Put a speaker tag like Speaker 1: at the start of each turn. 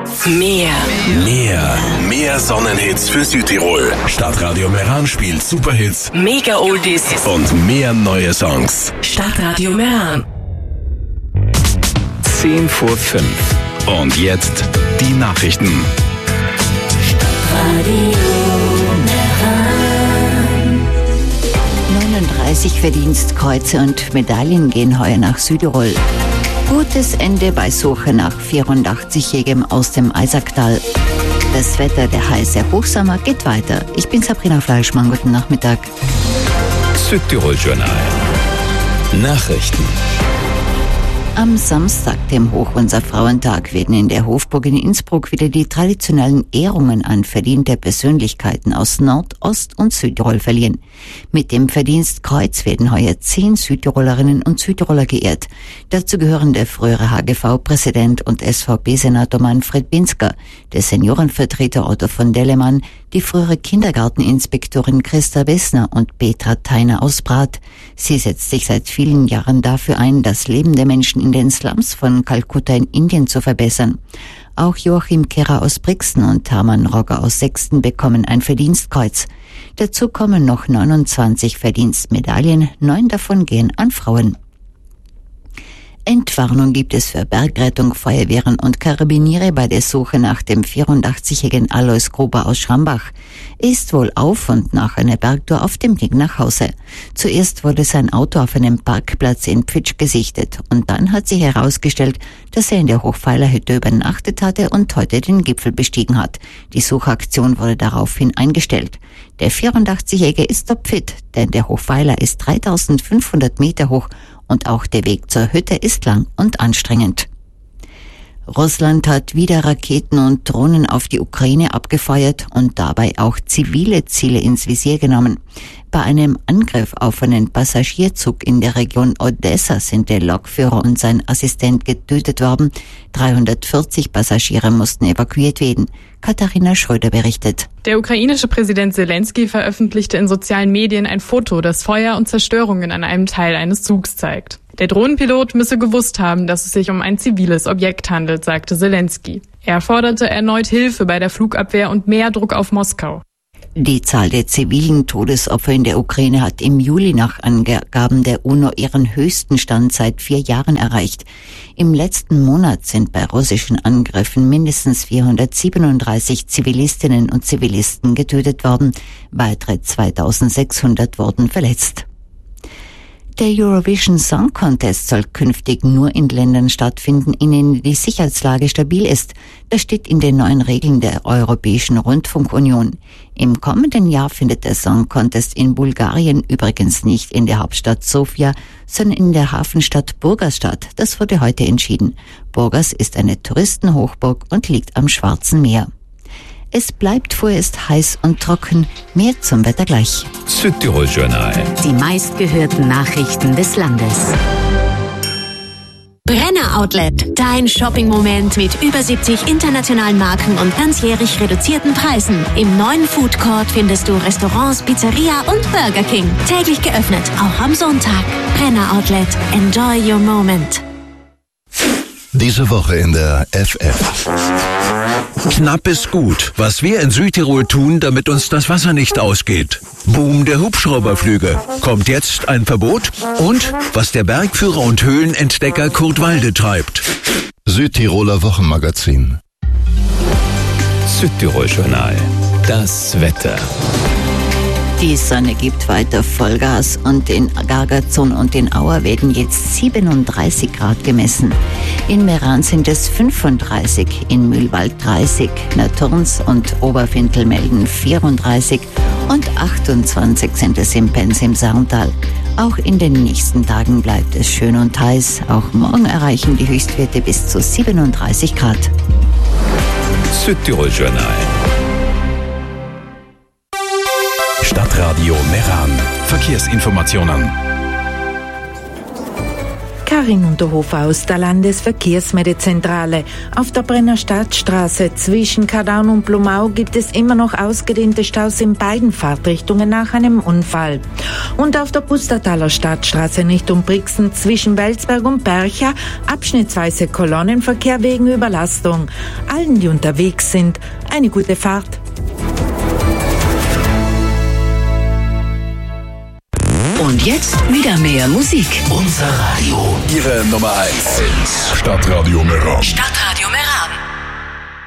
Speaker 1: Mehr Sonnenhits für Südtirol. Stadtradio Meran spielt Superhits,
Speaker 2: Mega Oldies
Speaker 1: und mehr neue Songs.
Speaker 2: Stadtradio Meran.
Speaker 1: 10 vor 5. Und jetzt die Nachrichten.
Speaker 3: Meran. 39 Verdienstkreuze und Medaillen gehen heuer nach Südtirol. Gutes Ende bei Suche nach 84-Jährigem aus dem Eisacktal. Das Wetter, der heiße Hochsommer, geht weiter. Ich bin Sabrina Fleischmann, guten Nachmittag.
Speaker 1: Südtirol Journal. Nachrichten.
Speaker 3: Am Samstag, dem Hochwasser-Frauentag, werden in der Hofburg in Innsbruck wieder die traditionellen Ehrungen an verdiente Persönlichkeiten aus Nord-, Ost- und Südtirol verliehen. Mit dem Verdienstkreuz werden heuer 10 Südtirolerinnen und Südtiroler geehrt. Dazu gehören der frühere HGV-Präsident und SVP-Senator Manfred Binsker, der Seniorenvertreter Otto von Dellemann, die frühere Kindergarteninspektorin Christa Wessner und Petra Theiner aus Brath. Sie setzt sich seit vielen Jahren dafür ein, das Leben der Menschen in den Slums von Kalkutta in Indien zu verbessern. Auch Joachim Kehrer aus Brixen und Hermann Rogger aus Sexten bekommen ein Verdienstkreuz. Dazu kommen noch 29 Verdienstmedaillen, 9 davon gehen an Frauen. Entwarnung gibt es für Bergrettung, Feuerwehren und Karabiniere bei der Suche nach dem 84-jährigen Alois Gruber aus Schrambach. Er ist wohl auf und nach einer Bergtour auf dem Weg nach Hause. Zuerst wurde sein Auto auf einem Parkplatz in Pfitsch gesichtet und dann hat sich herausgestellt, dass er in der Hochpfeilerhütte übernachtet hatte und heute den Gipfel bestiegen hat. Die Suchaktion wurde daraufhin eingestellt. Der 84-Jährige ist topfit, denn der Hochpfeiler ist 3500 Meter hoch und auch der Weg zur Hütte ist lang und anstrengend. Russland hat wieder Raketen und Drohnen auf die Ukraine abgefeuert und dabei auch zivile Ziele ins Visier genommen. Bei einem Angriff auf einen Passagierzug in der Region Odessa sind der Lokführer und sein Assistent getötet worden. 340 Passagiere mussten evakuiert werden. Katharina Schröder berichtet.
Speaker 4: Der ukrainische Präsident Zelensky veröffentlichte in sozialen Medien ein Foto, das Feuer und Zerstörungen an einem Teil eines Zugs zeigt. Der Drohnenpilot müsse gewusst haben, dass es sich um ein ziviles Objekt handelt, sagte Zelensky. Er forderte erneut Hilfe bei der Flugabwehr und mehr Druck auf Moskau.
Speaker 3: Die Zahl der zivilen Todesopfer in der Ukraine hat im Juli nach Angaben der UNO ihren höchsten Stand seit 4 Jahren erreicht. Im letzten Monat sind bei russischen Angriffen mindestens 437 Zivilistinnen und Zivilisten getötet worden. Weitere 2600 wurden verletzt. Der Eurovision Song Contest soll künftig nur in Ländern stattfinden, in denen die Sicherheitslage stabil ist. Das steht in den neuen Regeln der Europäischen Rundfunkunion. Im kommenden Jahr findet der Song Contest in Bulgarien übrigens nicht in der Hauptstadt Sofia, sondern in der Hafenstadt Burgas statt. Das wurde heute entschieden. Burgas ist eine Touristenhochburg und liegt am Schwarzen Meer. Es bleibt vorerst heiß und trocken. Mehr zum Wetter gleich.
Speaker 1: Südtirol Journal.
Speaker 5: Die meistgehörten Nachrichten des Landes. Brenner Outlet, dein Shopping-Moment mit über 70 internationalen Marken und ganzjährig reduzierten Preisen. Im neuen Food Court findest du Restaurants, Pizzeria und Burger King. Täglich geöffnet, auch am Sonntag. Brenner Outlet, enjoy your moment.
Speaker 6: Diese Woche in der FF.
Speaker 7: Knapp ist gut. Was wir in Südtirol tun, damit uns das Wasser nicht ausgeht. Boom der Hubschrauberflüge. Kommt jetzt ein Verbot? Und was der Bergführer und Höhlenentdecker Kurt Walde treibt.
Speaker 6: Südtiroler Wochenmagazin.
Speaker 1: Südtirol Journal. Das Wetter.
Speaker 3: Die Sonne gibt weiter Vollgas und in Gargazon und in Auer werden jetzt 37 Grad gemessen. In Meran sind es 35, in Mühlwald 30, Naturns und Oberfintel melden 34 und 28 sind es im Penz im Sarntal. Auch in den nächsten Tagen bleibt es schön und heiß. Auch morgen erreichen die Höchstwerte bis zu 37 Grad.
Speaker 1: Südtirol Journal. Stadtradio Meran. Verkehrsinformationen.
Speaker 8: Karin Unterhofer aus der Landesverkehrsmeldezentrale. Auf der Brenner Stadtstraße zwischen Kadarn und Blumau gibt es immer noch ausgedehnte Staus in beiden Fahrtrichtungen nach einem Unfall. Und auf der Pustertaler Stadtstraße in Richtung Brixen zwischen Welsberg und Bercha abschnittsweise Kolonnenverkehr wegen Überlastung. Allen, die unterwegs sind, eine gute Fahrt.
Speaker 2: Und jetzt wieder mehr Musik.
Speaker 1: Unser Radio. Ihre Nummer 1. Stadtradio Meran.
Speaker 2: Stadtradio Meran.